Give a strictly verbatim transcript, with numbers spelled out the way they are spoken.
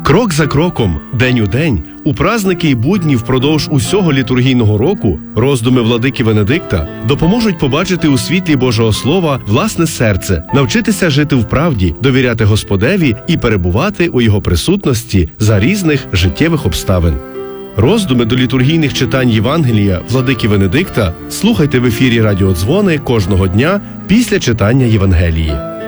Крок за кроком, день у день, у праздники і будні впродовж усього літургійного року роздуми владики Венедикта допоможуть побачити у світлі Божого Слова власне серце, навчитися жити в правді, довіряти Господеві і перебувати у Його присутності за різних життєвих обставин. Роздуми до літургійних читань Євангелія владики Венедикта слухайте в ефірі Радіодзвони кожного дня після читання Євангелії.